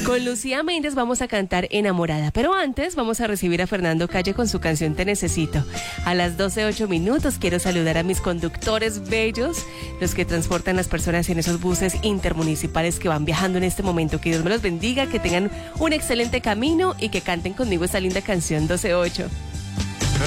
Con Lucía Méndez vamos a cantar Enamorada, pero antes vamos a recibir a Fernando Calle con su canción Te Necesito. A las 12:08 quiero saludar a mis conductores bellos, los que transportan las personas en esos buses intermunicipales que van viajando en este momento. Que Dios me los bendiga, que tengan un excelente camino y que canten conmigo esta linda canción 12:08.